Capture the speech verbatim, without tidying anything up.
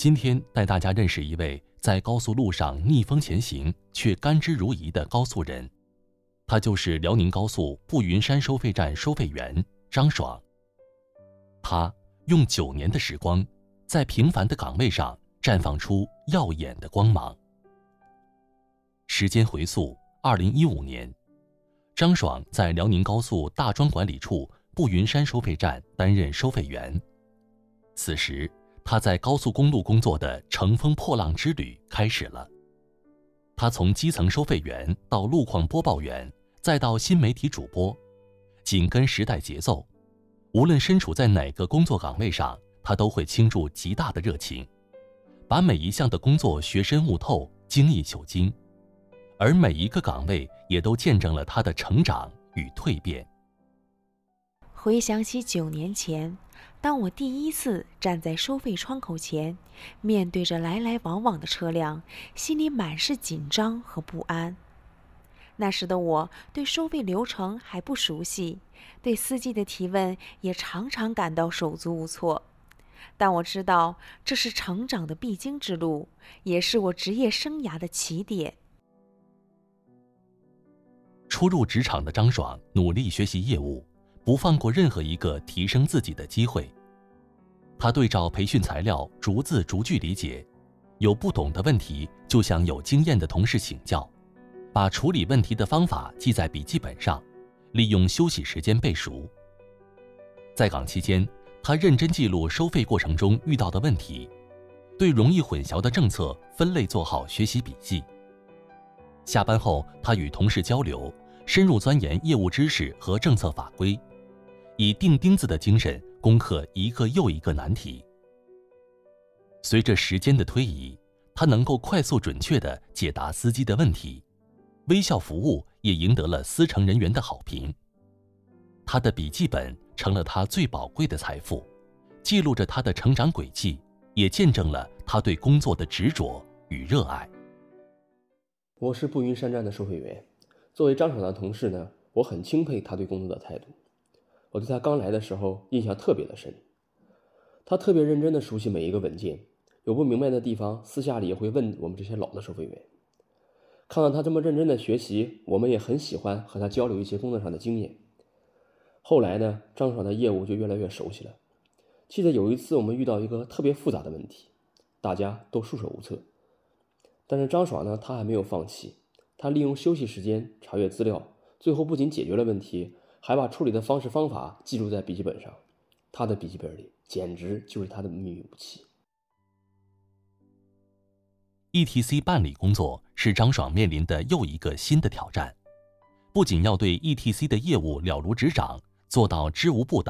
今天带大家认识一位在高速路上逆风前行却甘之如饴的高速人，他就是辽宁高速步云山收费站收费员张爽。他用九年的时光，在平凡的岗位上绽放出耀眼的光芒。时间回溯二零一五年，张爽在辽宁高速大庄管理处步云山收费站担任收费员。此时，他在高速公路工作的乘风破浪之旅开始了。他从基层收费员到路况播报员，再到新媒体主播，紧跟时代节奏。无论身处在哪个工作岗位上，他都会倾注极大的热情，把每一项的工作学深悟透，精益求精。而每一个岗位也都见证了他的成长与蜕变。 回想起九年前，当我第一次站在收费窗口前，面对着来来往往的车辆，心里满是紧张和不安。那时的我对收费流程还不熟悉，对司机的提问也常常感到手足无措。但我知道这是成长的必经之路，也是我职业生涯的起点。 初入职场的张爽努力学习业务，不放过任何一个提升自己的机会。他对照培训材料，逐字逐句理解，有不懂的问题就向有经验的同事请教，把处理问题的方法记在笔记本上，利用休息时间背熟。在岗期间，他认真记录收费过程中遇到的问题，对容易混淆的政策分类做好学习笔记。下班后，他与同事交流，深入钻研业务知识和政策法规，以钉钉子的精神攻克一个又一个难题。随着时间的推移，他能够快速准确地解答司机的问题，微笑服务也赢得了司乘人员的好评。他的笔记本成了他最宝贵的财富，记录着他的成长轨迹，也见证了他对工作的执着与热爱。 我是步云山站的收费员，作为张爽的同事呢，我很钦佩他对工作的态度。我对他刚来的时候印象特别的深，他特别认真地熟悉每一个文件，有不明白的地方私下里也会问我们这些老的收费员。看到他这么认真的学习，我们也很喜欢和他交流一些工作上的经验。后来呢，张爽的业务就越来越熟悉了。记得有一次我们遇到一个特别复杂的问题，大家都束手无策。但是张爽呢，他还没有放弃，他利用休息时间查阅资料，最后不仅解决了问题，还把处理的方式方法记录在笔记本上。他的笔记本里简直就是他的秘密武器。 E T C 办理工作是张爽面临的又一个新的挑战，不仅要对 E T C 的业务了如指掌，做到知无不打，